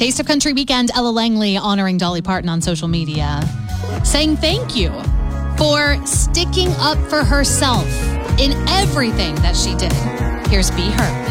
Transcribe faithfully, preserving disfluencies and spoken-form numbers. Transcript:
Taste of Country Weekend, Ella Langley honoring Dolly Parton on social media, saying thank you for sticking up for herself in everything that she did. Here's Be Her.